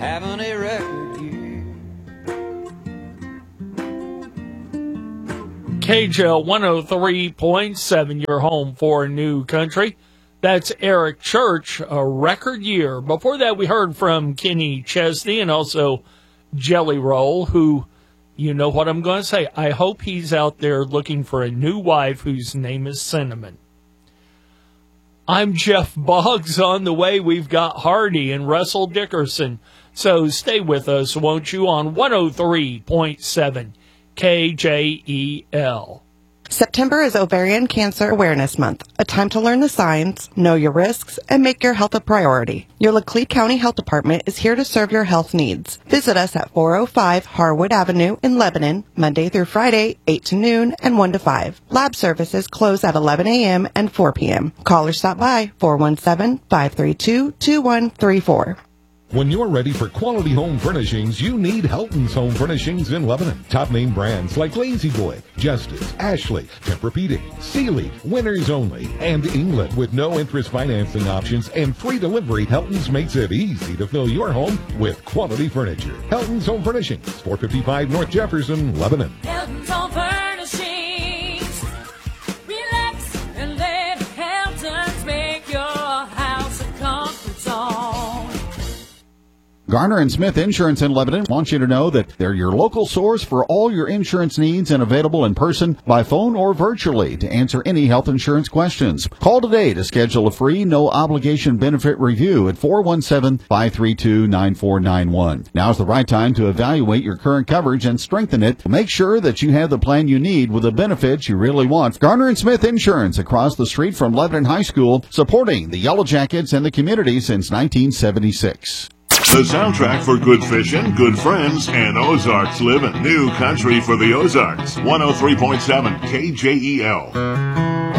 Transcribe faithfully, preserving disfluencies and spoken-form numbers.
having a record year. K J L one oh three point seven, your home for New Country. That's Eric Church, a record year. Before that, we heard from Kenny Chesney and also Jelly Roll, who, you know what I'm going to say. I hope he's out there looking for a new wife whose name is Cinnamon. I'm Jeff Boggs. On the way, we've got Hardy and Russell Dickerson. So stay with us, won't you, on one oh three point seven K J E L. September is Ovarian Cancer Awareness Month, a time to learn the signs, know your risks, and make your health a priority. Your Laclede County Health Department is here to serve your health needs. Visit us at four oh five Harwood Avenue in Lebanon, Monday through Friday, eight to noon and one to five. Lab services close at eleven a.m. and four p.m. Call or stop by four one seven, five three two, two one three four. When you're ready for quality home furnishings, you need Helton's Home Furnishings in Lebanon. Top name brands like Lazy Boy, Justice, Ashley, Tempur-Pedic, Sealy, Winners Only, and England with no interest financing options and free delivery. Helton's makes it easy to fill your home with quality furniture. Helton's Home Furnishings, four fifty-five North Jefferson, Lebanon. Helton's Home Furnishings. Relax and let Helton's make your house a comfort zone. Garner and Smith Insurance in Lebanon wants you to know that they're your local source for all your insurance needs and available in person, by phone, or virtually to answer any health insurance questions. Call today to schedule a free, no-obligation benefit review at four one seven, five three two, nine four nine one. Now's the right time to evaluate your current coverage and strengthen it to make sure that you have the plan you need with the benefits you really want. Garner and Smith Insurance across the street from Lebanon High School, supporting the Yellow Jackets and the community since nineteen seventy-six. The soundtrack for good fishing, good friends, and Ozarks living. New Country for the Ozarks. one oh three point seven K J E L.